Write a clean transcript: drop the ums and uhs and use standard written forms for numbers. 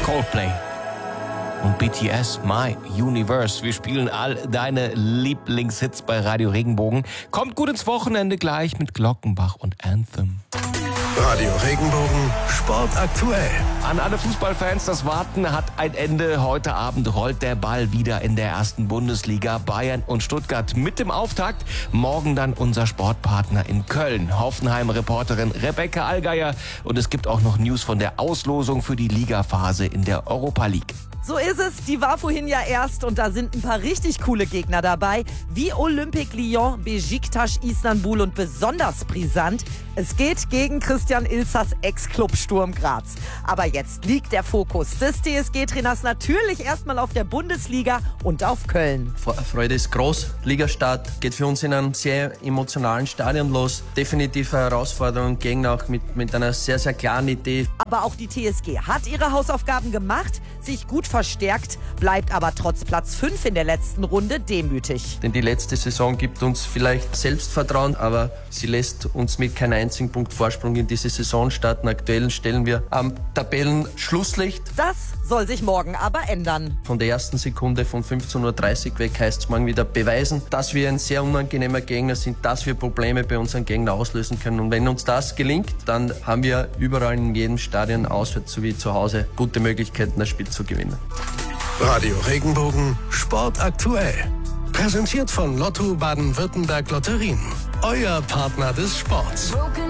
Coldplay und BTS, My Universe. Wir spielen all deine Lieblingshits bei Radio Regenbogen. Kommt gut ins Wochenende gleich mit Glockenbach und Anthem. Radio Regenbogen, Sport aktuell. An alle Fußballfans, das Warten hat ein Ende. Heute Abend rollt der Ball wieder in der ersten Bundesliga. Bayern und Stuttgart mit dem Auftakt. Morgen dann unser Sportpartner in Köln. Hoffenheim-Reporterin Rebecca Allgeier. Und es gibt auch noch News von der Auslosung für die Ligaphase in der Europa League. So ist es, die war vorhin ja erst und da sind ein paar richtig coole Gegner dabei, wie Olympique Lyon, Beşiktaş, Istanbul und besonders brisant, es geht gegen Christian Ilzers Ex-Club Sturm Graz. Aber jetzt liegt der Fokus des TSG-Trainers natürlich erstmal auf der Bundesliga und auf Köln. Freude ist groß, Ligastart geht für uns in einem sehr emotionalen Stadion los. Definitiv eine Herausforderung, Gegner auch mit einer sehr, sehr klaren Idee. Aber auch die TSG hat ihre Hausaufgaben gemacht, sich gut verstärkt, bleibt aber trotz Platz 5 in der letzten Runde demütig. Denn die letzte Saison gibt uns vielleicht Selbstvertrauen, aber sie lässt uns mit keinem einzigen Punkt Vorsprung in diese Saison starten. Aktuell stellen wir am Tabellenschlusslicht. Das soll sich morgen aber ändern. Von der ersten Sekunde von 15:30 Uhr weg heißt es morgen wieder beweisen, dass wir ein sehr unangenehmer Gegner sind, dass wir Probleme bei unseren Gegnern auslösen können. Und wenn uns das gelingt, dann haben wir überall in jedem Stadion, auswärts sowie zu Hause, gute Möglichkeiten, das Spiel zu gewinnen. Radio Regenbogen, Sport aktuell. Präsentiert von Lotto Baden-Württemberg Lotterien. Euer Partner des Sports.